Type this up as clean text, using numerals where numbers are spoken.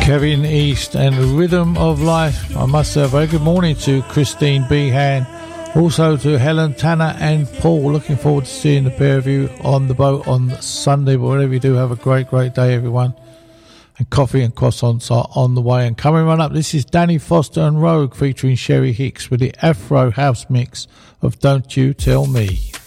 Kevin East and Rhythm of Life. I must say a very good morning to Christine Behan, also to Helen, Tanner and Paul. Looking forward to seeing the pair of you on the boat on Sunday, but whatever you do, have a great day everyone, and coffee and croissants are on the way. And coming right up, this is Danny Foster and Rogue featuring Sherry Hicks with the Afro House mix of Don't You Tell Me.